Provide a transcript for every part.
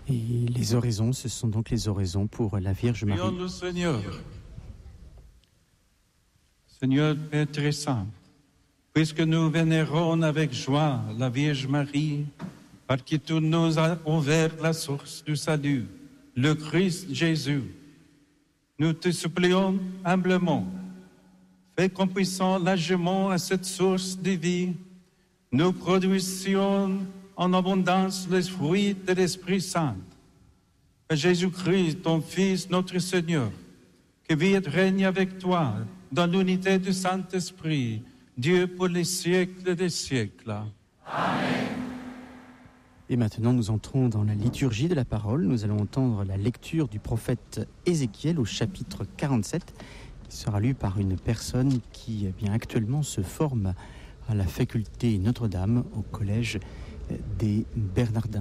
Et les oraisons, ce sont donc les oraisons pour la Vierge Marie. Prions le Seigneur. Seigneur Père très saint, puisque nous vénérons avec joie la Vierge Marie, par qui tu nous as ouvert la source du salut, le Christ Jésus, nous te supplions humblement, fais qu'on puissant largement à cette source de vie, nous produisions en abondance les fruits de l'Esprit Saint. Que Jésus-Christ, ton Fils, notre Seigneur, qui vit et règne avec toi dans l'unité du Saint-Esprit, Dieu pour les siècles des siècles. Amen. Et maintenant, nous entrons dans la liturgie de la parole. Nous allons entendre la lecture du prophète Ézéchiel au chapitre 47, qui sera lu par une personne qui actuellement se forme à la faculté Notre-Dame au collège des Bernardins.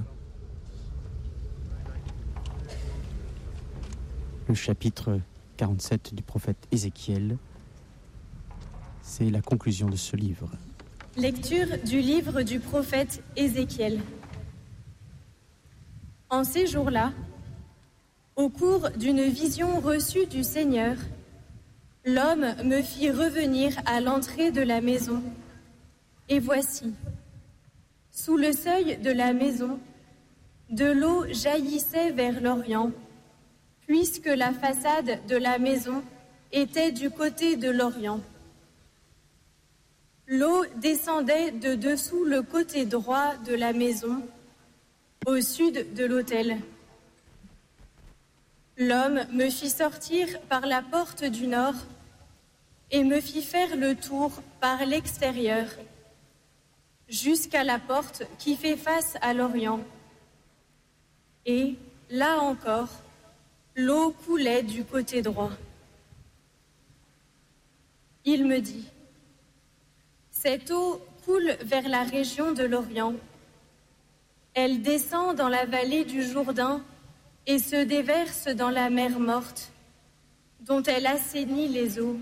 Le chapitre 47 du prophète Ézéchiel, c'est la conclusion de ce livre. Lecture du livre du prophète Ézéchiel. En ces jours-là, au cours d'une vision reçue du Seigneur, l'homme me fit revenir à l'entrée de la maison. Et voici, sous le seuil de la maison, de l'eau jaillissait vers l'Orient, puisque la façade de la maison était du côté de l'Orient. L'eau descendait de dessous le côté droit de la maison, au sud de l'autel. L'homme me fit sortir par la porte du nord et me fit faire le tour par l'extérieur, jusqu'à la porte qui fait face à l'Orient. Et, là encore, l'eau coulait du côté droit. Il me dit, « Cette eau coule vers la région de l'Orient. Elle descend dans la vallée du Jourdain et se déverse dans la mer morte, dont elle assainit les eaux.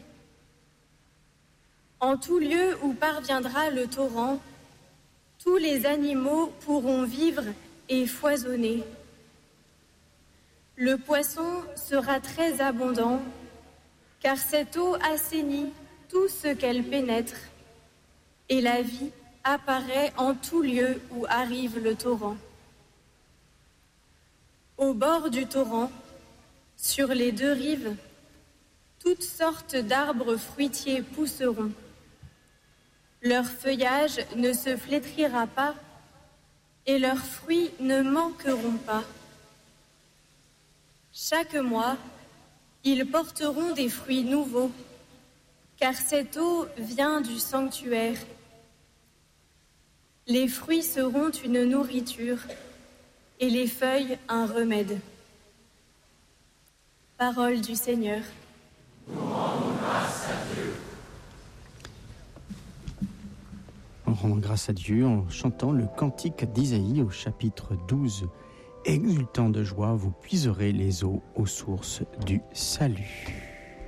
En tout lieu où parviendra le torrent, tous les animaux pourront vivre et foisonner. Le poisson sera très abondant, car cette eau assainit tout ce qu'elle pénètre, et la vie apparaît en tout lieu où arrive le torrent. Au bord du torrent, sur les deux rives, toutes sortes d'arbres fruitiers pousseront. Leur feuillage ne se flétrira pas et leurs fruits ne manqueront pas. Chaque mois, ils porteront des fruits nouveaux, car cette eau vient du sanctuaire. Les fruits seront une nourriture et les feuilles un remède. Parole du Seigneur. Nous rendons grâce à Dieu. En rendant grâce à Dieu, en chantant le cantique d'Isaïe au chapitre 12, exultant de joie, vous puiserez les eaux aux sources du salut.